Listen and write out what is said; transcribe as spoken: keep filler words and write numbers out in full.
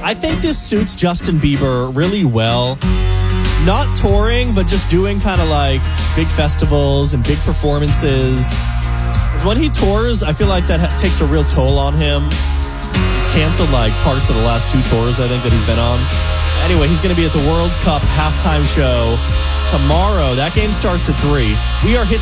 I think this suits Justin Bieber really well. Not touring, but just doing kind of like big festivals and big performances. Because when he tours, I feel like that ha- takes a real toll on him. He's canceled like parts of the last two tours, I think, that he's been on. Anyway, he's going to be at the World Cup halftime show tomorrow. That game starts at three. We are hit